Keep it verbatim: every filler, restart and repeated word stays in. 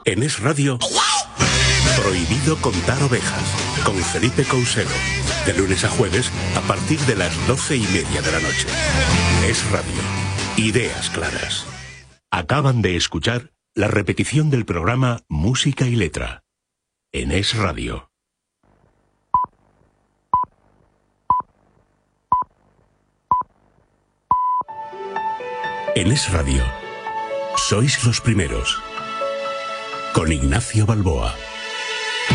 En Es Radio, Prohibido contar ovejas, con Felipe Couselo, de lunes a jueves a partir de las doce y media de la noche. Es Radio, ideas claras. Acaban de escuchar la repetición del programa Música y Letra, en Es Radio. En Es Radio, sois los primeros, con Ignacio Balboa.